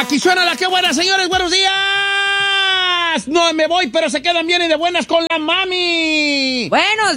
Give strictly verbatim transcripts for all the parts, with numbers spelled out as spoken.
Aquí suena la que buena, señores, buenos días. No me voy, pero se quedan bien y de buenas con la mami. Buenos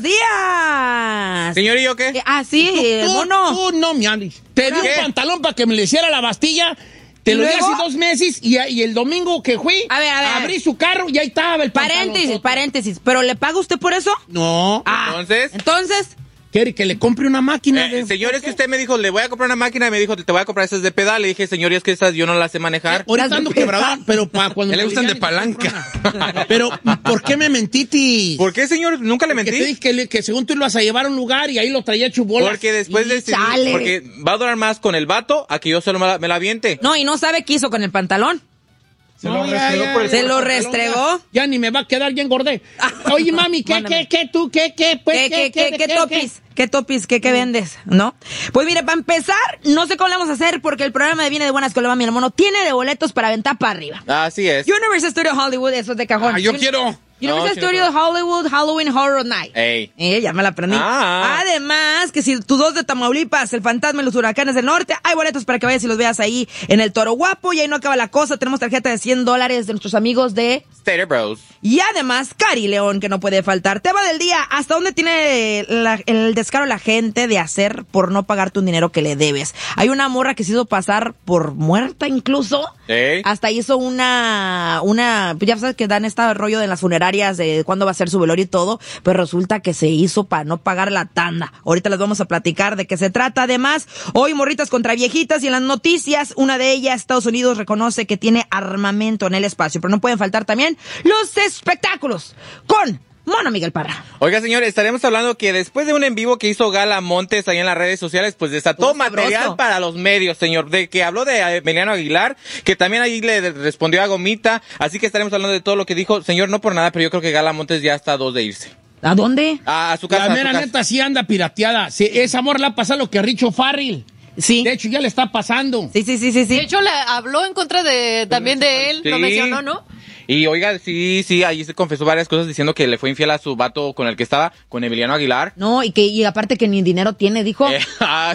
días. Señor, ¿y yo qué? Eh, ah, sí, Tú, el tú, mono. tú no me andes. Te di un pantalón para que me le hiciera la Bastilla. Te ¿Y lo di luego? hace dos meses y, y el domingo que fui, A ver, a ver, a abrí ver. su carro y ahí estaba el pantalón. Paréntesis, paréntesis. ¿Pero le paga usted por eso? No. Ah, Entonces. Entonces. ¿Quiere que le compre una máquina? Eh, de... señor, es que usted me dijo, le voy a comprar una máquina y me dijo, te voy a comprar esas de pedal. Le dije, señor, y es que esas yo no las sé manejar. Ahorita ando quebradón, pero para cuando... Le gustan ya de ni palanca. comprona. Pero, ¿por qué me mentiste? ¿Por qué, señor? Nunca le Porque mentí. te dije que, le- que según tú lo vas a llevar a un lugar y ahí lo traía hecho bolas. Porque después de Chale. porque va a durar más con el vato a que yo solo me la, me la aviente. No, y no sabe qué hizo con el pantalón. Se No, lo ya, restregó ya, por el Se lo pantalón, restregó. Ya, ya ni me va a quedar, ya engordé. Oye, mami, ¿qué, Mándame. qué, qué, tú, qué, qué, pues, ¿Qué, qué, qué, de qué topis? ¿Qué topis? ¿Qué, qué vendes? ¿No? Pues mire, para empezar, no sé cómo le vamos a hacer porque el programa de Viene de Buenas con la Mami y el Mono tiene de boletos para aventar para arriba. Así es. Universal Studios Hollywood, eso es de cajón. Ah, yo Un- quiero. Universal No, sí, Studios Hollywood Halloween Horror Night. Ey. Eh, ya me la aprendí. Ah. Además, que si tus dos de Tamaulipas, el fantasma y los huracanes del norte, hay boletos para que vayas y los veas ahí en el Toro Guapo. Y ahí no acaba la cosa. Tenemos tarjeta de cien dólares de nuestros amigos de... Stater Bros. Y además, Cari León, que no puede faltar. Tema del día, ¿hasta dónde tiene la- el descaro la gente de hacer por no pagarte un dinero que le debes? Hay una morra que se hizo pasar por muerta incluso. Ey. Hasta hizo una, una, pues ya sabes que dan este rollo de las funerarias de cuándo va a ser su velorio y todo, pero resulta que se hizo para no pagar la tanda. Ahorita les vamos a platicar de qué se trata. Además, hoy morritas contra viejitas y en las noticias, una de ellas, Estados Unidos reconoce que tiene armamento en el espacio, pero no pueden faltar también los espectáculos con Mono Miguel Parra. Oiga, señor, estaremos hablando que después de un en vivo que hizo Gala Montes ahí en las redes sociales, pues desató Estuvo material sabroso. para los medios, señor. De que habló de eh, Emiliano Aguilar, que también ahí le respondió a Gomita. Así que estaremos hablando de todo lo que dijo. Señor, no por nada, pero yo creo que Gala Montes ya está a dos de irse. ¿A dónde? A, a su casa. La a su mera casa. neta sí anda pirateada. Sí, esa amor le ha pasado lo que a Richo Farrell. Sí. De hecho, ya le está pasando. Sí, sí, sí, sí, De sí. hecho, le habló en contra de también de él, lo Sí. mencionó, ¿no? Y oiga, sí, sí, ahí se confesó varias cosas diciendo que le fue infiel a su vato con el que estaba, con Emiliano Aguilar. No, y que y aparte que ni dinero tiene, dijo. Eh,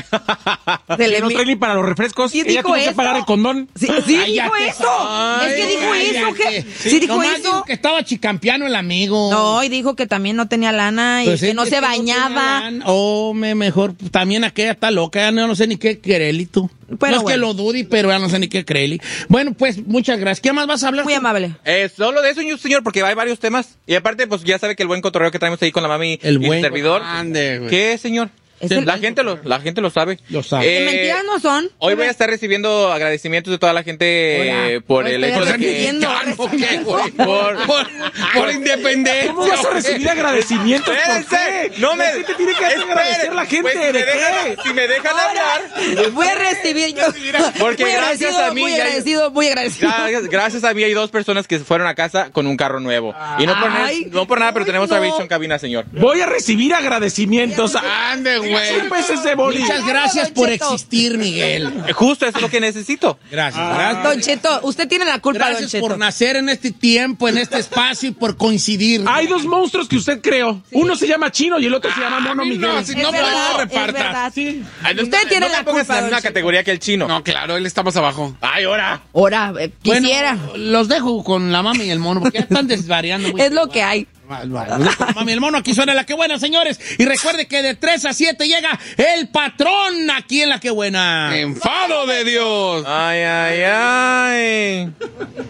Se le No mi- trae ni para los refrescos. ¿Y Ella dijo tuvo que eso? pagar el condón. Sí, sí dijo Cállate. eso. Ay, es que dijo eso, cállate. ¿qué? Sí, dijo Nomás eso. dijo que estaba chicampiano el amigo. No, y dijo que también no tenía lana y Pues que es no se tiene bañaba. lana. Oh, me mejor. También aquella está loca. Ya no, no sé ni qué quererle tú. Pero no es que bueno. lo dude, pero ya no sé ni qué creerle. Bueno, pues muchas gracias. ¿Qué más vas a hablar? Muy tú? amable. eh, solo de eso, señor, porque hay varios temas. Y aparte, pues ya sabe que el buen cotorreo que traemos ahí con la mami El y buen el servidor. Ande, güey. ¿Qué, señor? Es el la buen gente lo, la gente lo sabe. Lo sabe. Que mentiras no son. Hoy voy a estar recibiendo agradecimientos de toda la gente Hola. eh, por Hoy el estoy hecho de que... recibiendo. ¿Qué, güey? Por, Por, por independencia. ¿Cómo vas a recibir agradecimientos? ¿Por Espérense, qué? no me... ¿Qué te tiene que Esperen, agradecer la gente? pues, si ¿De me qué? dejan, si me dejan hablar... Voy a recibir yo. Porque muy gracias agradecido, a mí Muy ya- agradecido, muy agradecido. Gracias, gracias a mí hay dos personas que se fueron a casa con un carro nuevo. Y no por, nada, Ay, no por nada, pero ay, tenemos no. a Rachel en cabina, señor. Voy a recibir agradecimientos. Ande, güey. Cien pesos de boli. Muchas gracias Don por Cheto. existir, Miguel. Justo eso es lo que necesito. Gracias. Ah. gracias. Don Cheto, usted tiene la culpa, Don Gracias Cheto. por nacer en este tiempo, en este espacio y por coincidir. Hay dos monstruos que usted creó. Uno se llama Chino y el otro se llama Mono Miguel. no, si Es no, verdad, no es repartas. verdad. Sí. Ay, no- Usted tiene no me la pongas culpa, en la don misma Cheto. categoría que el chino. No, claro, él está más abajo. Ay, ahora. Ahora, eh, Bueno, quisiera. los dejo con la mami y el mono, porque ya están desvariando. muy Es lo que hay. Los dejo con la mami y el mono, aquí suena La Que Buena, señores. Y recuerde que de tres a siete llega el patrón aquí en La Que Buena. ¡Enfado de Dios! Ay, ay, ay.